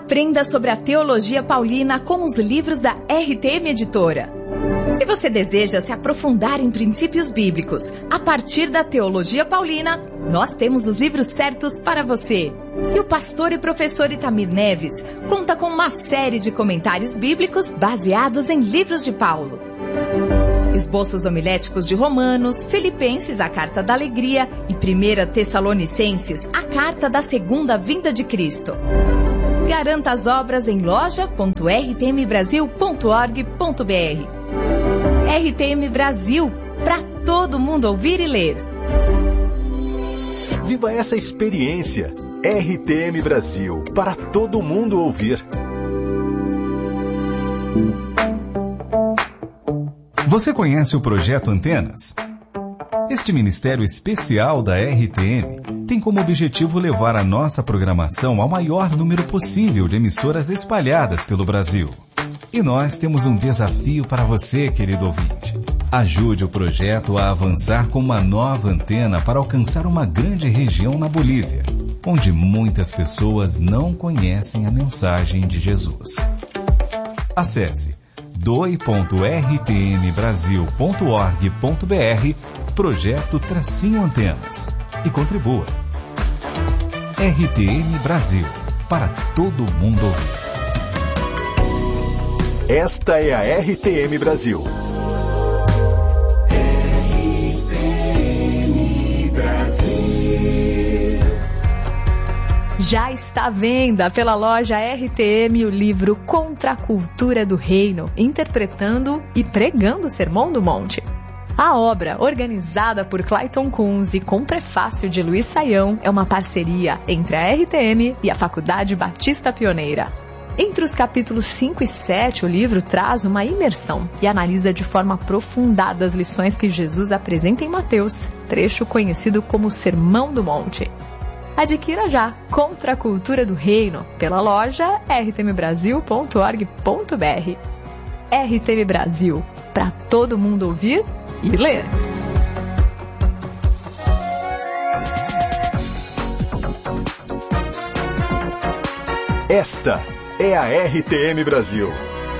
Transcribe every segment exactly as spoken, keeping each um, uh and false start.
Aprenda sobre a teologia paulina com os livros da R T M Editora. Se você deseja se aprofundar em princípios bíblicos a partir da teologia paulina, nós temos os livros certos para você. E o pastor e professor Itamir Neves conta com uma série de comentários bíblicos baseados em livros de Paulo. Esboços homiléticos de Romanos, Filipenses, a Carta da Alegria, e primeira Tessalonicenses, a Carta da Segunda Vinda de Cristo. Garanta as obras em loja ponto r t m brasil ponto org ponto b r. R T M Brasil, para todo mundo ouvir e ler. Viva essa experiência. R T M Brasil, para todo mundo ouvir. Você conhece o Projeto Antenas? Este ministério especial da R T M tem como objetivo levar a nossa programação ao maior número possível de emissoras espalhadas pelo Brasil. E nós temos um desafio para você, querido ouvinte. Ajude o projeto a avançar com uma nova antena para alcançar uma grande região na Bolívia, onde muitas pessoas não conhecem a mensagem de Jesus. Acesse doe ponto r t m brasil ponto org ponto b r Projeto Tracinho Antenas e contribua. R T M Brasil, para todo mundo ouvir. Esta é a R T M Brasil. R T M Brasil. Já está à venda pela loja R T M o livro Contra a Cultura do Reino, interpretando e pregando o Sermão do Monte. A obra, organizada por Clayton Kunz e com prefácio de Luiz Saião, é uma parceria entre a R T M e a Faculdade Batista Pioneira. Entre os capítulos cinco e sete, o livro traz uma imersão e analisa de forma aprofundada as lições que Jesus apresenta em Mateus, trecho conhecido como Sermão do Monte. Adquira já Contra a Cultura do Reino pela loja r t m brasil ponto org ponto b r. R T M Brasil, para todo mundo ouvir e ler. Esta é a R T M Brasil.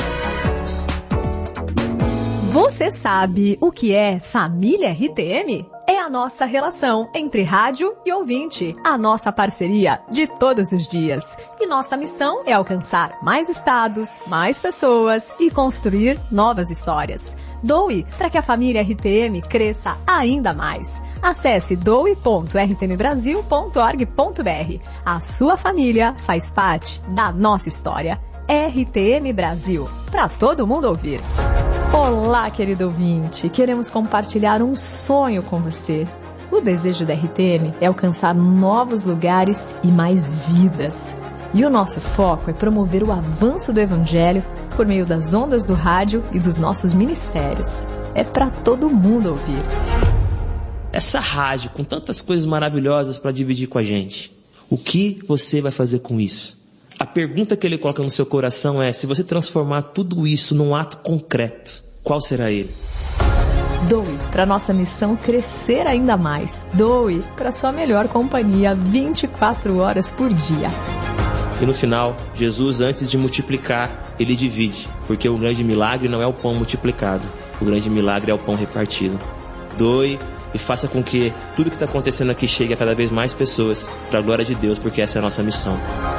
Você sabe o que é família R T M? É a nossa relação entre rádio e ouvinte, a nossa parceria de todos os dias. E nossa missão é alcançar mais estados, mais pessoas e construir novas histórias. Doe para que a família R T M cresça ainda mais. Acesse doe ponto r t m brasil ponto org ponto b r. A sua família faz parte da nossa história. R T M Brasil, para todo mundo ouvir. Olá, querido ouvinte. Queremos compartilhar um sonho com você. O desejo da R T M é alcançar novos lugares e mais vidas. E o nosso foco é promover o avanço do Evangelho por meio das ondas do rádio e dos nossos ministérios. É para todo mundo ouvir. Essa rádio com tantas coisas maravilhosas para dividir com a gente, o que você vai fazer com isso? A pergunta que ele coloca no seu coração é: se você transformar tudo isso num ato concreto, qual será ele? Doe para nossa missão crescer ainda mais. Doe para sua melhor companhia vinte e quatro horas por dia. E no final, Jesus, antes de multiplicar, ele divide, porque o grande milagre não é o pão multiplicado, o grande milagre é o pão repartido. Doe e faça com que tudo que está acontecendo aqui chegue a cada vez mais pessoas, para a glória de Deus, porque essa é a nossa missão.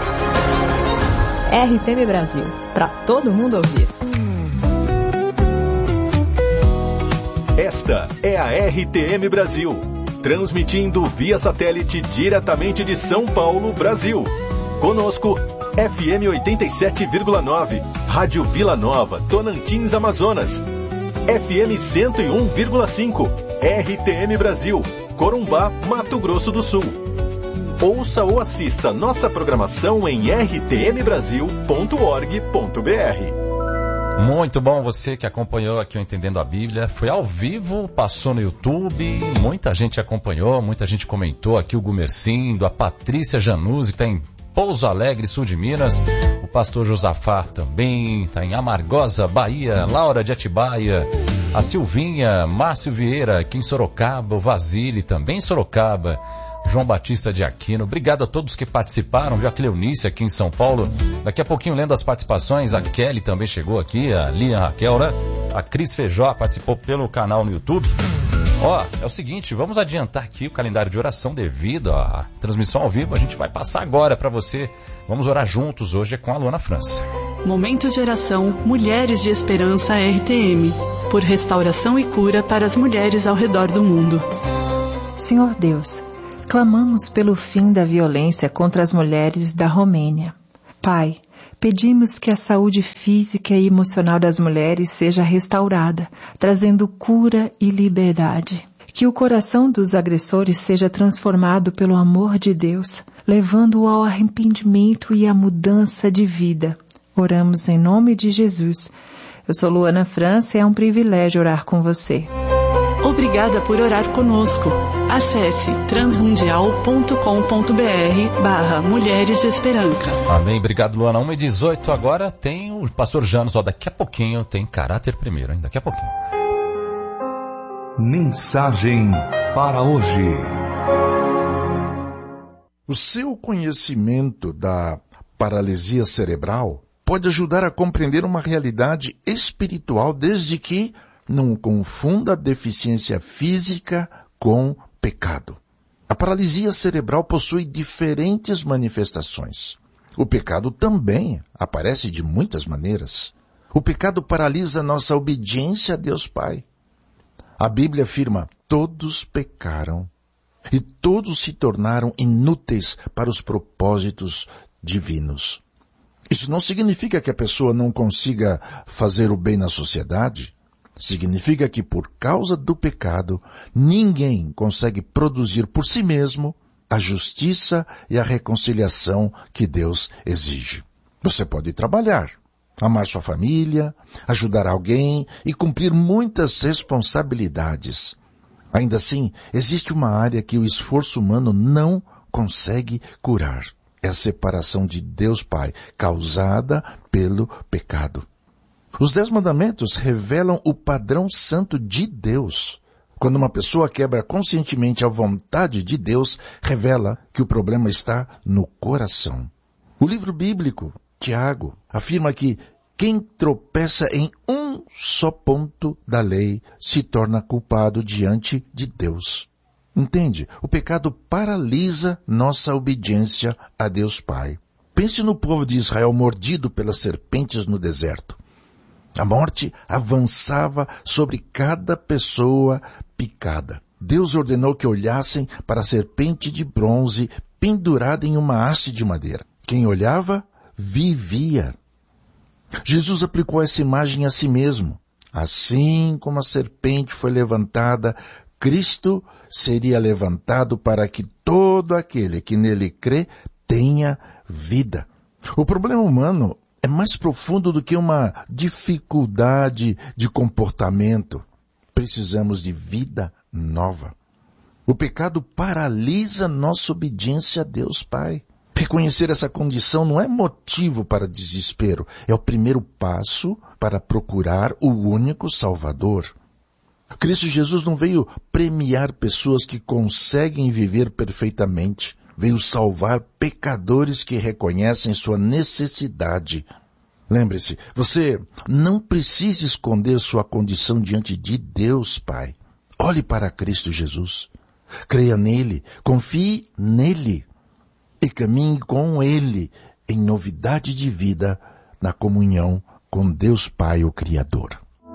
R T M Brasil, para todo mundo ouvir. Esta é a R T M Brasil, transmitindo via satélite diretamente de São Paulo, Brasil. Conosco, F M oitenta e sete vírgula nove, Rádio Vila Nova, Tonantins, Amazonas. F M cento e um vírgula cinco, R T M Brasil, Corumbá, Mato Grosso do Sul. Ouça ou assista nossa programação em r t m brasil ponto org ponto b r. Muito bom, você que acompanhou aqui o Entendendo a Bíblia. Foi ao vivo, passou no YouTube, muita gente acompanhou, muita gente comentou aqui, o Gumercindo, a Patrícia Januzzi, que está em Pouso Alegre, sul de Minas, o pastor Josafá também, está em Amargosa, Bahia, Laura de Atibaia, a Silvinha, Márcio Vieira, aqui em Sorocaba, o Vasile, também em Sorocaba, João Batista de Aquino. Obrigado a todos que participaram, viu? A Cleonice aqui em São Paulo. Daqui a pouquinho, lendo as participações, a Kelly também chegou aqui, a Lilian Raquel, né? A Cris Feijó participou pelo canal no YouTube. Ó, é o seguinte, vamos adiantar aqui o calendário de oração devido à transmissão ao vivo. A gente vai passar agora para você. Vamos orar juntos hoje com a Luana França. Momento de oração Mulheres de Esperança R T M. Por restauração e cura para as mulheres ao redor do mundo. Senhor Deus, clamamos pelo fim da violência contra as mulheres da Romênia. Pai, pedimos que a saúde física e emocional das mulheres seja restaurada, trazendo cura e liberdade. Que o coração dos agressores seja transformado pelo amor de Deus, levando-o ao arrependimento e à mudança de vida. Oramos em nome de Jesus. Eu sou Luana França e é um privilégio orar com você. Obrigada por orar conosco. Acesse transmundial ponto com ponto b r barra Mulheres de Esperança. Amém, obrigado Luana. uma e dezoito agora tem o pastor Janos, ó, daqui a pouquinho tem caráter primeiro, hein? Daqui a pouquinho. Mensagem para hoje. O seu conhecimento da paralisia cerebral pode ajudar a compreender uma realidade espiritual desde que não confunda a deficiência física com pecado. A paralisia cerebral possui diferentes manifestações. O pecado também aparece de muitas maneiras. O pecado paralisa nossa obediência a Deus Pai. A Bíblia afirma: todos pecaram e todos se tornaram inúteis para os propósitos divinos. Isso não significa que a pessoa não consiga fazer o bem na sociedade. Significa que por causa do pecado, ninguém consegue produzir por si mesmo a justiça e a reconciliação que Deus exige. Você pode trabalhar, amar sua família, ajudar alguém e cumprir muitas responsabilidades. Ainda assim, existe uma área que o esforço humano não consegue curar. É a separação de Deus Pai, causada pelo pecado. Os Dez Mandamentos revelam o padrão santo de Deus. Quando uma pessoa quebra conscientemente a vontade de Deus, revela que o problema está no coração. O livro bíblico, Tiago, afirma que quem tropeça em um só ponto da lei se torna culpado diante de Deus. Entende? O pecado paralisa nossa obediência a Deus Pai. Pense no povo de Israel mordido pelas serpentes no deserto. A morte avançava sobre cada pessoa picada. Deus ordenou que olhassem para a serpente de bronze pendurada em uma haste de madeira. Quem olhava, vivia. Jesus aplicou essa imagem a si mesmo. Assim como a serpente foi levantada, Cristo seria levantado para que todo aquele que nele crê tenha vida. O problema humano é mais profundo do que uma dificuldade de comportamento. Precisamos de vida nova. O pecado paralisa nossa obediência a Deus Pai. Reconhecer essa condição não é motivo para desespero. É o primeiro passo para procurar o único Salvador. Cristo Jesus não veio premiar pessoas que conseguem viver perfeitamente. Veio salvar pecadores que reconhecem sua necessidade. Lembre-se, você não precisa esconder sua condição diante de Deus Pai. Olhe para Cristo Jesus. Creia nele, confie nele e caminhe com ele em novidade de vida na comunhão com Deus Pai, o Criador.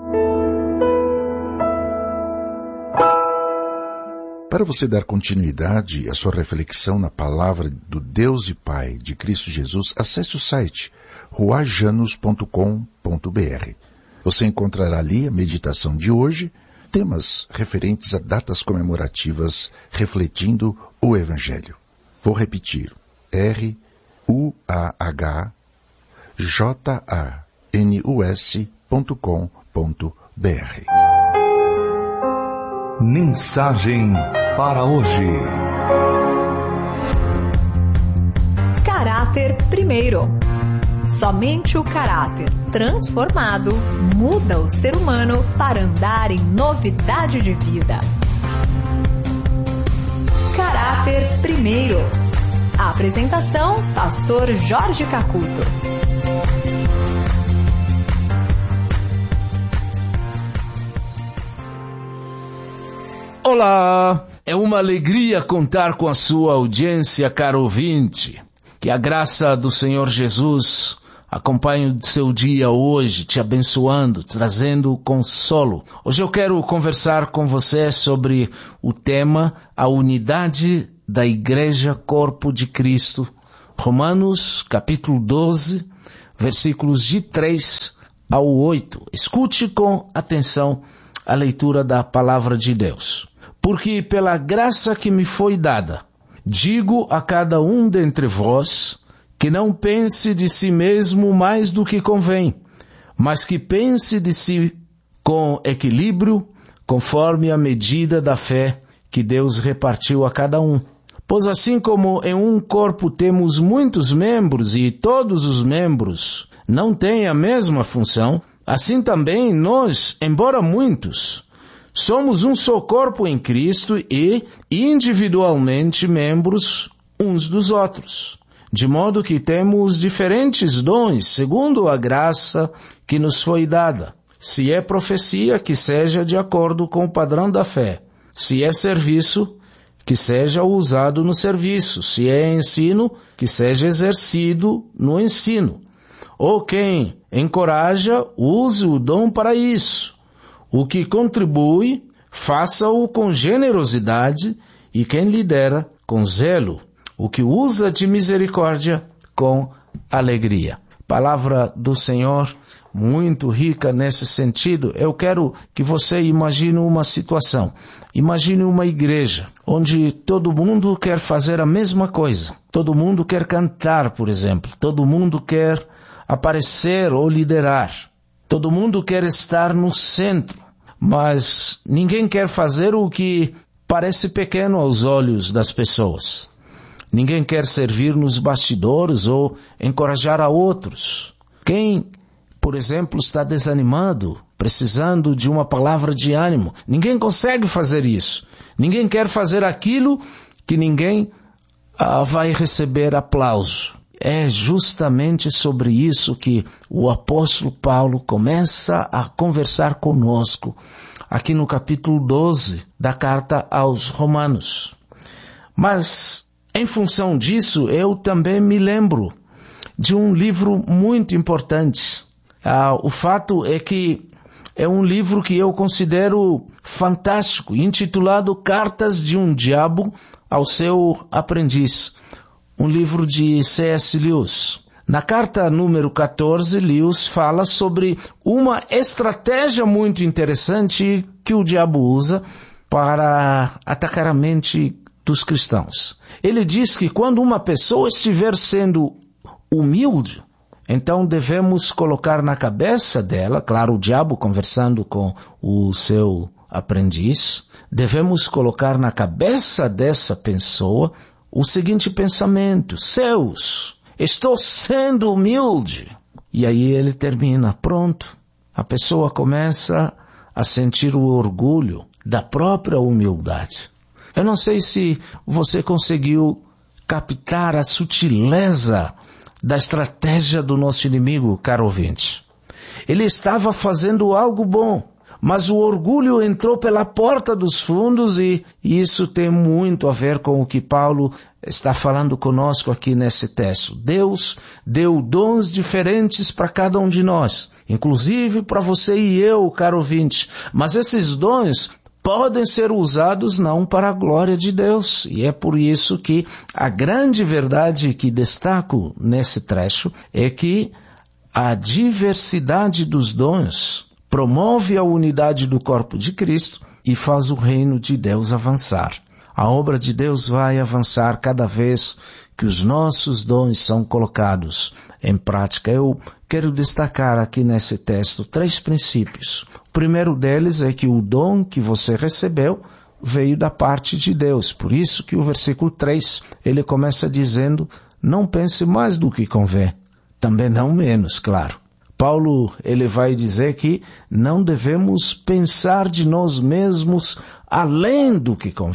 Para você dar continuidade à sua reflexão na palavra do Deus e Pai de Cristo Jesus, acesse o site ruajanos ponto com ponto b r. Você encontrará ali a meditação de hoje, temas referentes a datas comemorativas refletindo o Evangelho. Vou repetir, R U A H J A N U S ponto com ponto b r. Mensagem para hoje. Caráter primeiro. Somente o caráter transformado muda o ser humano para andar em novidade de vida. Caráter Caráter primeiro. A apresentação, pastor Jorge Cacuto. Olá, é uma alegria contar com a sua audiência, caro ouvinte. Que a graça do Senhor Jesus acompanhe o seu dia hoje, te abençoando, trazendo consolo. Hoje eu quero conversar com você sobre o tema a unidade da Igreja Corpo de Cristo. Romanos, capítulo doze, versículos de três ao oito. Escute com atenção a leitura da palavra de Deus. Porque pela graça que me foi dada, digo a cada um dentre vós, que não pense de si mesmo mais do que convém, mas que pense de si com equilíbrio, conforme a medida da fé que Deus repartiu a cada um. Pois assim como em um corpo temos muitos membros e todos os membros não têm a mesma função, assim também nós, embora muitos, somos um só corpo em Cristo e individualmente membros uns dos outros. De modo que temos diferentes dons, segundo a graça que nos foi dada. Se é profecia, que seja de acordo com o padrão da fé. Se é serviço, que seja usado no serviço. Se é ensino, que seja exercido no ensino. Ou quem encoraja, use o dom para isso. O que contribui, faça-o com generosidade, e quem lidera, com zelo. O que usa de misericórdia, com alegria. Palavra do Senhor, muito rica nesse sentido. Eu quero que você imagine uma situação. Imagine uma igreja, onde todo mundo quer fazer a mesma coisa. Todo mundo quer cantar, por exemplo. Todo mundo quer aparecer ou liderar. Todo mundo quer estar no centro, mas ninguém quer fazer o que parece pequeno aos olhos das pessoas. Ninguém quer servir nos bastidores ou encorajar a outros. Quem, por exemplo, está desanimado, precisando de uma palavra de ânimo, ninguém consegue fazer isso. Ninguém quer fazer aquilo que ninguém ah, vai receber aplauso. É justamente sobre isso que o apóstolo Paulo começa a conversar conosco, aqui no capítulo doze da carta aos Romanos. Mas, em função disso, eu também me lembro de um livro muito importante. Ah, o fato é que é um livro que eu considero fantástico, intitulado Cartas de um Diabo ao seu Aprendiz. Um livro de C S Lewis. Na carta número quatorze, Lewis fala sobre uma estratégia muito interessante que o diabo usa para atacar a mente dos cristãos. Ele diz que quando uma pessoa estiver sendo humilde, então devemos colocar na cabeça dela, claro, o diabo conversando com o seu aprendiz, devemos colocar na cabeça dessa pessoa o seguinte pensamento: céus, estou sendo humilde. E aí ele termina, pronto. A pessoa começa a sentir o orgulho da própria humildade. Eu não sei se você conseguiu captar a sutileza da estratégia do nosso inimigo, caro ouvinte. Ele estava fazendo algo bom, mas o orgulho entrou pela porta dos fundos e isso tem muito a ver com o que Paulo está falando conosco aqui nesse texto. Deus deu dons diferentes para cada um de nós, inclusive para você e eu, caro ouvinte. Mas esses dons podem ser usados não para a glória de Deus. E é por isso que a grande verdade que destaco nesse trecho é que a diversidade dos dons promove a unidade do corpo de Cristo e faz o reino de Deus avançar. A obra de Deus vai avançar cada vez que os nossos dons são colocados em prática. Eu quero destacar aqui nesse texto três princípios. O primeiro deles é que o dom que você recebeu veio da parte de Deus. Por isso que o versículo três, ele começa dizendo, não pense mais do que convém. Também não menos, claro. Paulo, ele vai dizer que não devemos pensar de nós mesmos além do que convém.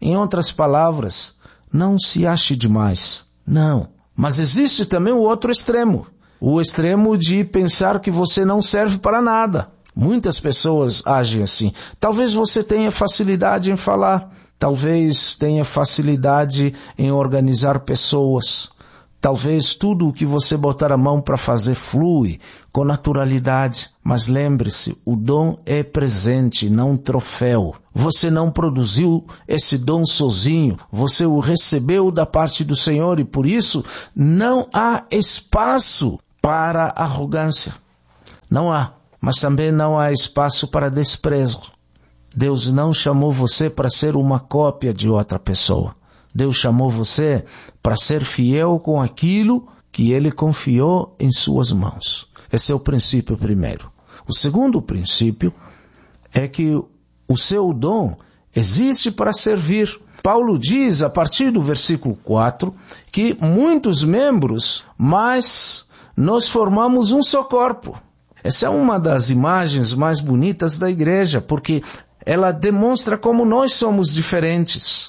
Em outras palavras, não se ache demais. Não. Mas existe também o outro extremo. O extremo de pensar que você não serve para nada. Muitas pessoas agem assim. Talvez você tenha facilidade em falar. Talvez tenha facilidade em organizar pessoas. Talvez tudo o que você botar a mão para fazer flui com naturalidade. Mas lembre-se, o dom é presente, não troféu. Você não produziu esse dom sozinho. Você o recebeu da parte do Senhor e por isso não há espaço para arrogância. Não há. Mas também não há espaço para desprezo. Deus não chamou você para ser uma cópia de outra pessoa. Deus chamou você para ser fiel com aquilo que Ele confiou em suas mãos. Esse é o princípio primeiro. O segundo princípio é que o seu dom existe para servir. Paulo diz, a partir do versículo quatro, que muitos membros, mas nós formamos um só corpo. Essa é uma das imagens mais bonitas da igreja, porque ela demonstra como nós somos diferentes,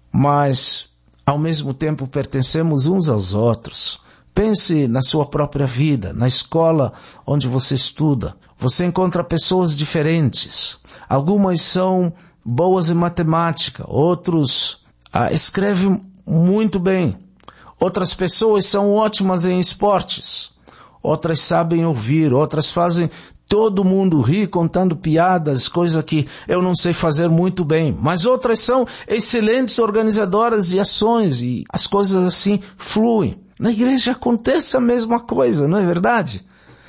mas ao mesmo tempo pertencemos uns aos outros. Pense na sua própria vida, na escola onde você estuda. Você encontra pessoas diferentes. Algumas são boas em matemática, outros ah, escrevem muito bem. Outras pessoas são ótimas em esportes. Outras sabem ouvir, outras fazem todo mundo rir contando piadas, coisa que eu não sei fazer muito bem. Mas outras são excelentes organizadoras de ações e as coisas assim fluem. Na igreja acontece a mesma coisa, não é verdade?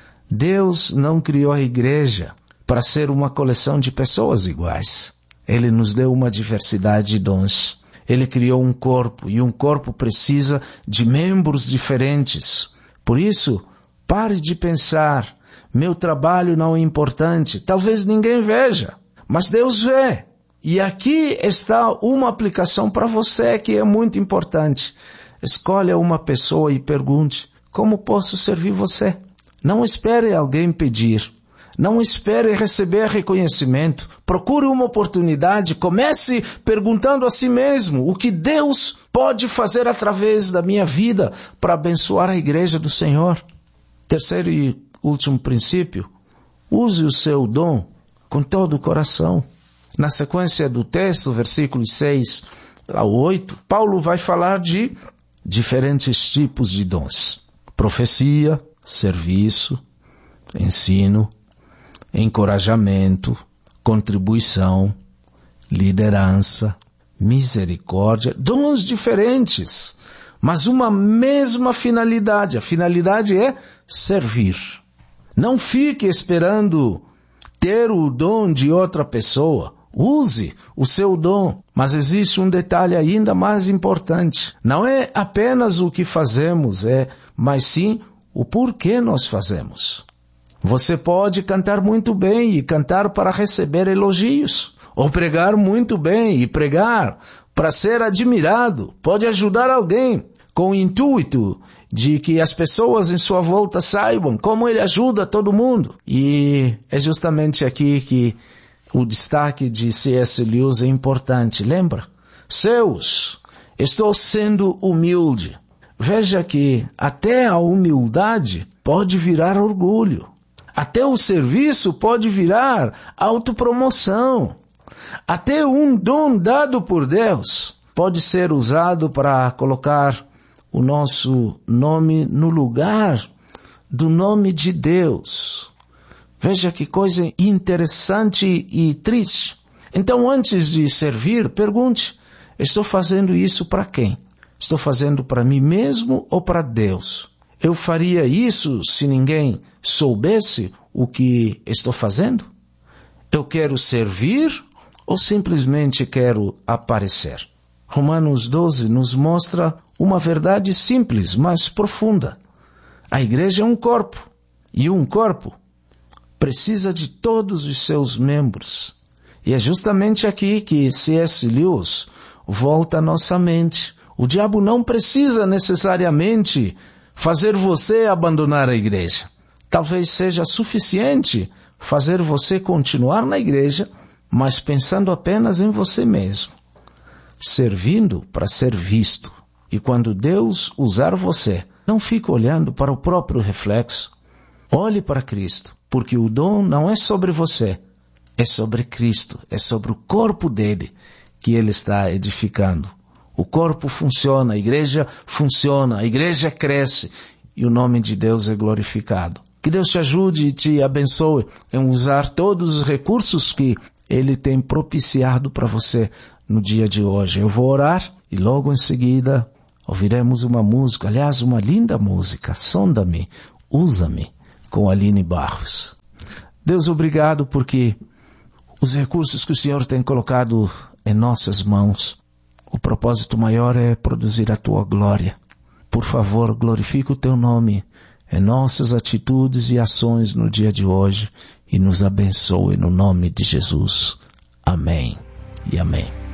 Deus não criou a igreja para ser uma coleção de pessoas iguais. Ele nos deu uma diversidade de dons. Ele criou um corpo e um corpo precisa de membros diferentes. Por isso, pare de pensar, meu trabalho não é importante. Talvez ninguém veja, mas Deus vê. E aqui está uma aplicação para você que é muito importante. Escolha uma pessoa e pergunte, como posso servir você? Não espere alguém pedir. Não espere receber reconhecimento. Procure uma oportunidade. Comece perguntando a si mesmo o que Deus pode fazer através da minha vida para abençoar a igreja do Senhor. Terceiro e último princípio, use o seu dom com todo o coração. Na sequência do texto, versículos seis ao oito, Paulo vai falar de diferentes tipos de dons. Profecia, serviço, ensino, encorajamento, contribuição, liderança, misericórdia, dons diferentes, mas uma mesma finalidade. A finalidade é servir. Não fique esperando ter o dom de outra pessoa. Use o seu dom. Mas existe um detalhe ainda mais importante. Não é apenas o que fazemos, é, mas sim o porquê nós fazemos. Você pode cantar muito bem e cantar para receber elogios. Ou pregar muito bem e pregar para ser admirado. Pode ajudar alguém com o intuito de que as pessoas em sua volta saibam como ele ajuda todo mundo. E é justamente aqui que o destaque de C S Lewis é importante. Lembra? Seus, estou sendo humilde. Veja que até a humildade pode virar orgulho. Até o serviço pode virar autopromoção. Até um dom dado por Deus pode ser usado para colocar o nosso nome no lugar do nome de Deus. Veja que coisa interessante e triste. Então, antes de servir, pergunte, estou fazendo isso para quem? Estou fazendo para mim mesmo ou para Deus? Eu faria isso se ninguém soubesse o que estou fazendo? Eu quero servir ou simplesmente quero aparecer? Romanos doze nos mostra uma verdade simples, mas profunda. A igreja é um corpo, e um corpo precisa de todos os seus membros. E é justamente aqui que C S Lewis volta à nossa mente. O diabo não precisa necessariamente fazer você abandonar a igreja. Talvez seja suficiente fazer você continuar na igreja, mas pensando apenas em você mesmo. servindo para ser visto. E quando Deus usar você, não fique olhando para o próprio reflexo. Olhe para Cristo, porque o dom não é sobre você, é sobre Cristo, é sobre o corpo dele que ele está edificando. O corpo funciona, a igreja funciona, a igreja cresce e o nome de Deus é glorificado. Que Deus te ajude e te abençoe em usar todos os recursos que ele tem propiciado para você no dia de hoje. Eu vou orar e logo em seguida ouviremos uma música, aliás, uma linda música, Sonda-me, Usa-me, com Aline Barros. Deus, obrigado porque os recursos que o Senhor tem colocado em nossas mãos, o propósito maior é produzir a Tua glória. Por favor, glorifica o Teu nome em nossas atitudes e ações no dia de hoje e nos abençoe no nome de Jesus. Amém e amém.